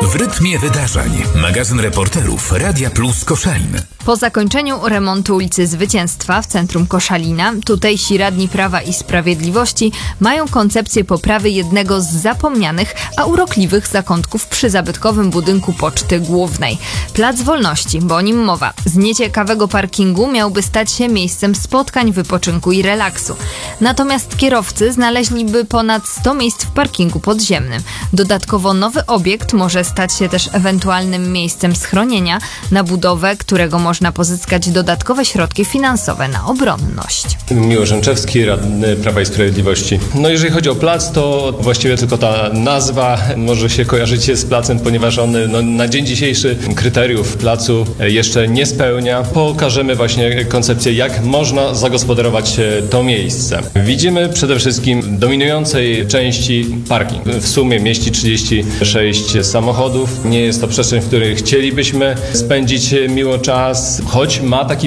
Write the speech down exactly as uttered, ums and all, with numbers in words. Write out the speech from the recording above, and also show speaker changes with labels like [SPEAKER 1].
[SPEAKER 1] W rytmie wydarzeń. Magazyn reporterów Radia Plus Koszalin.
[SPEAKER 2] Po zakończeniu remontu ulicy Zwycięstwa w centrum Koszalina, tutejsi radni Prawa i Sprawiedliwości mają koncepcję poprawy jednego z zapomnianych, a urokliwych zakątków przy zabytkowym budynku Poczty Głównej. Plac Wolności, bo o nim mowa, z nieciekawego parkingu miałby stać się miejscem spotkań, wypoczynku i relaksu. Natomiast kierowcy znaleźliby ponad sto miejsc w parkingu podziemnym. Dodatkowo nowy obiekt może stać się też ewentualnym miejscem schronienia, na budowę którego można pozyskać dodatkowe środki finansowe na obronność.
[SPEAKER 3] Miłosz Rzęczewski, radny Prawa i Sprawiedliwości. No jeżeli chodzi o plac, to właściwie tylko ta nazwa może się kojarzyć z placem, ponieważ on no, na dzień dzisiejszy kryteriów placu jeszcze nie spełnia. Pokażemy właśnie koncepcję, jak można zagospodarować to miejsce. Widzimy przede wszystkim dominującej części parking. W sumie mieści trzydzieści sześć samochodów. Nie jest to przestrzeń, w której chcielibyśmy spędzić miło czas, choć ma taki